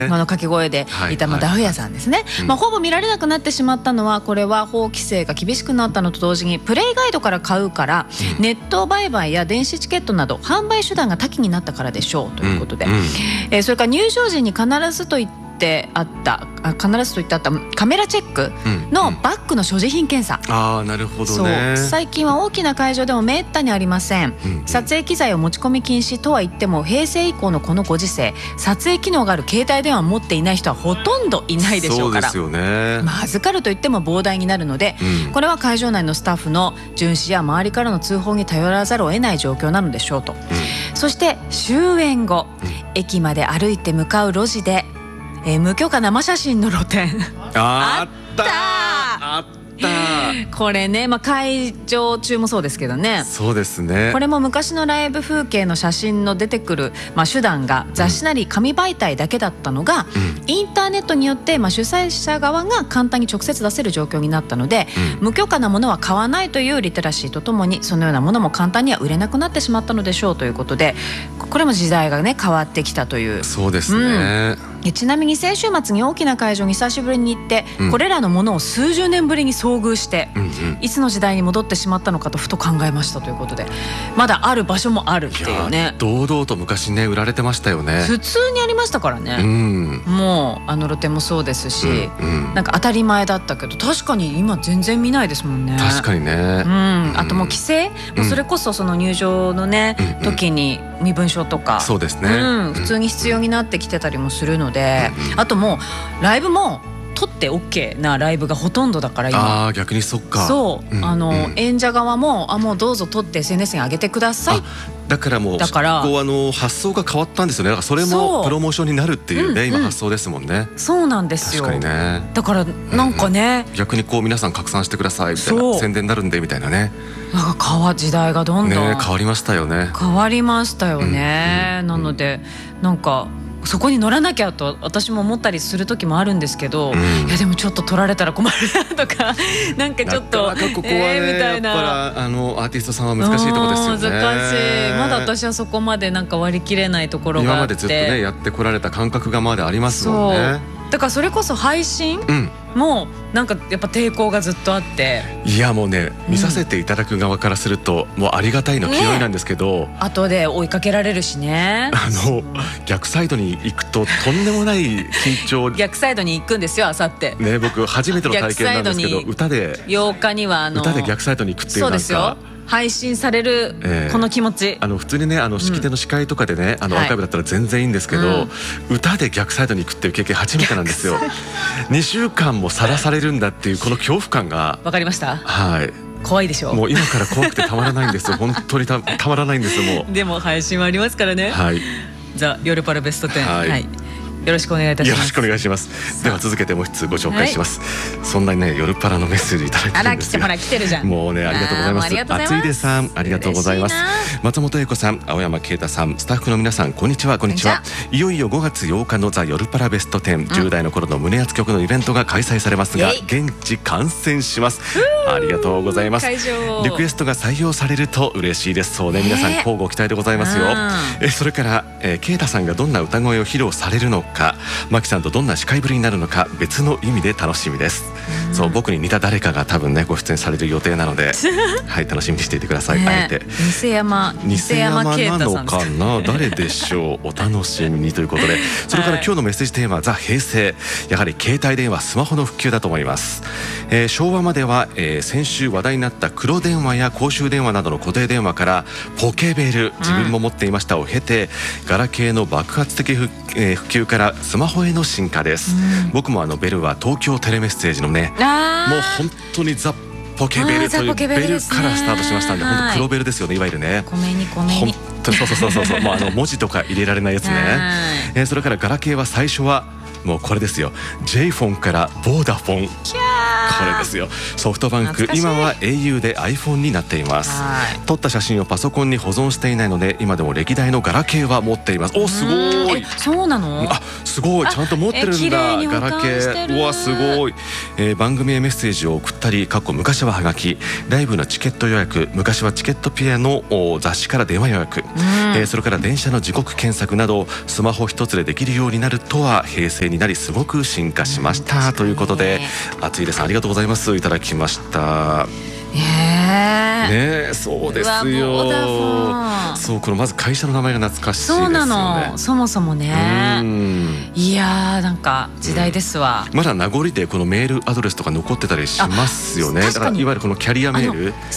掛け声でいたダフ屋さんですね。ほぼ見られなくなってしまったのは、これは法規制が厳しくなったのと同時にプレイガイドから買うから、ネット売買や電子チケットなど販売手段が多岐になったからでしょうということで、それから入場時に必ずと言ってあったカメラチェックのバッグの所持品検査。 なるほどね。 最近は大きな会場でもめったにありません。撮影機材を持ち込み禁止とは言っても、平成以降のこのご時世、撮影機能がある携帯電話を持っていない人はほとんどいないでしょうから、 そうですよね。 預かると言っても膨大になるので、これは会場内のスタッフの巡視や周りからの通報に頼らざるを得ない状況なのでしょうと。そして終演後、駅まで歩いて向かう路地で無許可生写真の露店あったこれね、会場中もそうですけどね。 そうですね。 これも昔のライブ風景の写真の出てくる、手段が雑誌なり紙媒体だけだったのが、インターネットによって、主催者側が簡単に直接出せる状況になったので、無許可なものは買わないというリテラシーとともに、そのようなものも簡単には売れなくなってしまったのでしょうということで、これも時代がね変わってきたという。 そうですね。 ちなみに先週末に大きな会場に久しぶりに行って、これらのものを数十年ぶりに遭遇して、いつの時代に戻ってしまったのかとふと考えましたということで、まだある場所もあるっていうね。 堂々と昔ね売られてましたよね。 普通にありましたからね。もう露店もそうですし、なんか当たり前だったけど、確かに今全然見ないですもんね。 確かにね。 あともう規制、もうそれこそその入場のね、時に身分証とか、 そうですね、 普通に必要になってきてたりもするので、あともうライブも撮って OK なライブがほとんどだから今。 逆にそっか。 そう、演者側ももうどうぞ撮って SNS に上げてください。 だからもうこう発想が変わったんですよね。だからそれもプロモーションになるっていうね、今発想ですもんね。 そうなんですよ。 確かにね。 だからなんかね、 逆にこう皆さん拡散してくださいみたいな、宣伝になるんでみたいなね。 なんか時代がどんどん変わりましたよね。 変わりましたよね。なのでなんかそこに乗らなきゃと私も思ったりする時もあるんですけど、いやでもちょっと取られたら困るなとか、なんかちょっとここはね、みたいな、やっぱりアーティストさんは難しいところですよね。 難しい。まだ私はそこまでなんか割り切れないところがあって、 今までずっとねやってこられた感覚がまだありますもんね。 だからそれこそ配信もなんかやっぱ抵抗がずっとあって、 いやもうね、見させていただく側からするともうありがたいの気負いなんですけど、 後で追いかけられるしね。 逆サイドに行くととんでもない緊張。 逆サイドに行くんですよ、あさってね。僕初めての体験なんですけど、歌で 8日には歌で逆サイドに行くっていう、なんかそうですよ、 配信されるこの気持ち、 普通にね式典の司会とかでねアーカイブだったら全然いいんですけど、歌で逆サイドに行くっていう経験初めてなんですよ。2週間もさらされるんだっていうこの恐怖感が。 わかりました。 はい。 怖いでしょ。 もう今から怖くてたまらないんですよ。本当にたまらないんですよ。もうでも配信はありますからね。 はい。 ザ・夜パラベスト10、はい、よろしくお願いいたします。 よろしくお願いします。では続けてもう一つご紹介します、そんなにね夜パラのメッセージいただいてるんですが、 来てるじゃん。 もうねありがとうございます。厚いでさんありがとうございます。松本英子さん、青山啓太さん、スタッフの皆さんこんにちは。こんにちは。いよいよ5月8日のザ・夜パラベスト10、10代の頃の胸熱曲のイベントが開催されますが、現地観戦します。ありがとうございます。リクエストが採用されると嬉しいです。そうね、皆さん交互期待でございますよ。それから啓太さんがどんな歌声を披露されるのか、マキさんとどんな司会ぶりになるのか、別の意味で楽しみです。そう、僕に似た誰かが多分ねご出演される予定なのではい、楽しみにしていてください。あえて偽山なのかな、誰でしょう。お楽しみにということで、それから今日のメッセージテーマザ・平成、やはり携帯電話スマホの普及だと思います。昭和までは、先週話題になった黒電話や公衆電話などの固定電話からポケベル、自分も持っていましたを経て、ガラケーの爆発的普及からスマホへの進化です。僕もベルは東京テレメッセージのね、もう本当にザ・ポケベルというベルからスタートしましたんで、本当黒ベルですよね、いわゆるね。 米に本当にそうもう文字とか入れられないやつね。それからガラケーは最初はもうこれですよ。 J フォンからボーダフォン、これですよ。ソフトバンク今は au で iPhone になっています。撮った写真をパソコンに保存していないので今でも歴代のガラケーは持っています。お、すごい。 そうなの？ あ、すごい、ちゃんと持ってるんだ、ガラケー。うわ、すごい。番組へメッセージを送ったり、昔はハガキ、ライブのチケット予約、昔はチケットピアの雑誌から電話予約、それから電車の時刻検索などスマホ一つでできるようになるとは平成になりすごく進化しました、ということで、厚出さんありがとうございます。いただきました。ね、そうですよ。そう、このまず会社の名前が懐かしいですよね。 そうなの、そもそもね。いやー、なんか時代ですわ。 まだ名残でこのメールアドレスとか残ってたりしますよね。だからいわゆるこのキャリアメール、